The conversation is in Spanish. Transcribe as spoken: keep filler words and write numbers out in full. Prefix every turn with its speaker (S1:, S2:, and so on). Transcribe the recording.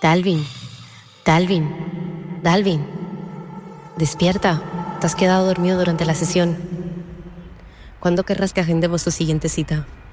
S1: Dalvin, Dalvin, Dalvin, despierta. Te has quedado dormido durante la sesión. ¿Cuándo querrás que agendemos tu siguiente cita?